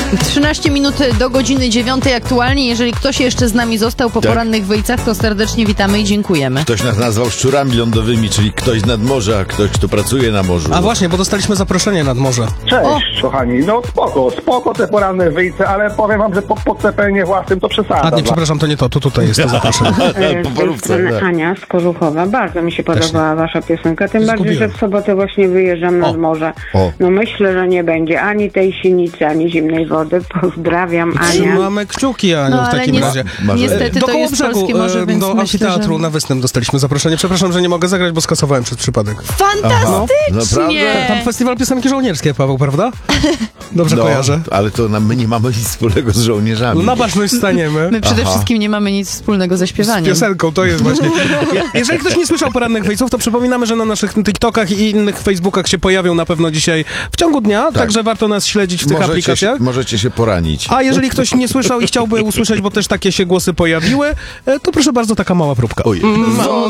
13 minut do godziny 9 aktualnie. Jeżeli ktoś jeszcze z nami został po porannych wyjcach, to serdecznie witamy i dziękujemy. Ktoś nas nazwał szczurami lądowymi, czyli ktoś z nadmorza, ktoś, kto pracuje na morzu. A właśnie, bo dostaliśmy zaproszenie nad morze. Cześć, kochani. No spoko te poranne wyjce, ale powiem wam, że po podcepienie własnym to przesada. A nie, przepraszam, to nie to, tutaj jest to zaproszenie. Po Z tej parówce, strony tak. Ania z Korzuchowa. Bardzo mi się podobała wasza piosenka, tym bardziej, że w sobotę właśnie wyjeżdżam nad morze. O. No myślę, że nie będzie ani tej sinicy, ani zimnej wody. Pozdrawiam, Ania. Trzymamy kciuki, Aniu, No, w ale takim razie. niestety Do to jest Kołobrzegu, polskie morze, więc do myślę, amfiteatru że... na Wysnem dostaliśmy zaproszenie. Przepraszam, że nie mogę zagrać, bo skasowałem przez przypadek. Fantastycznie! Tam festiwal piosenki żołnierskie, Paweł, prawda? Dobrze kojarzę. Ale to my nie mamy nic wspólnego z żołnierzami. No, na baczność staniemy. My przede wszystkim nie mamy nic wspólnego ze Z śpiewaniem. piosenką, to jest właśnie. Jeżeli ktoś nie słyszał porannych wyjców, to przypominamy, że na naszych TikTokach i innych Facebookach się pojawią na pewno dzisiaj w ciągu dnia, także warto nas śledzić w tych aplikacjach. Możecie się poranić. A jeżeli ktoś nie słyszał i chciałby usłyszeć, bo też takie się głosy pojawiły, to proszę bardzo, taka mała próbka. Oj.